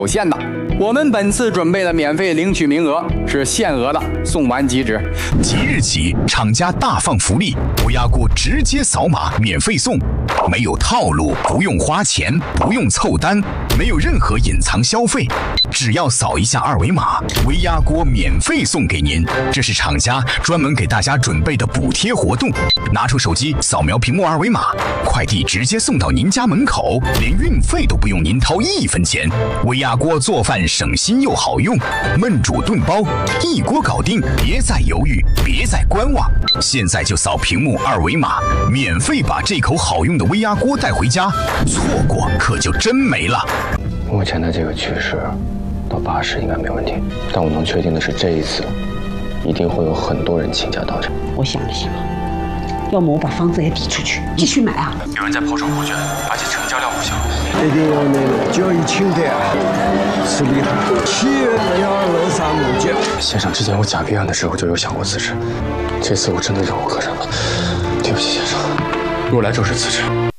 有限的。我们本次准备的免费领取名额是限额的，送完即止。 即日起，厂家大放福利，微压锅直接扫码免费送，没有套路，不用花钱，不用凑单，没有任何隐藏消费，只要扫一下二维码，微压锅免费送给您。这是厂家专门给大家准备的补贴活动，拿出手机扫描屏幕二维码，快递直接送到您家门口，连运费都不用您掏1分钱。微压锅做饭省心又好用，焖煮炖煲一锅搞定，别再犹豫，别再观望，现在就扫屏幕二维码，免费把这口好用的微压锅带回家，错过可就真没了。 目前的这个趋势，到80应该没问题，但我能确定的是，这一次一定会有很多人倾家荡产。 我想了想，要么我把房子也抵出去，继续买啊。 有人在抛售股权，而且成交量不小。 这个我们交易清单是厉害，企业要乐善目减。 先生，之前我假币案的时候就有想过辞职，这次我真的忍无可忍了，对不起先生，若来正式辞职。